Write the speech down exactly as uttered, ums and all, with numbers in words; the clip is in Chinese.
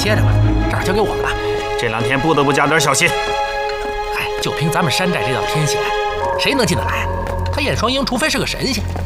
歇着吧，这儿交给我们了。 这两天不得不加点小心。 嗨，就凭咱们山寨这道天险，谁能进得来？他燕双鹰除非是个神仙。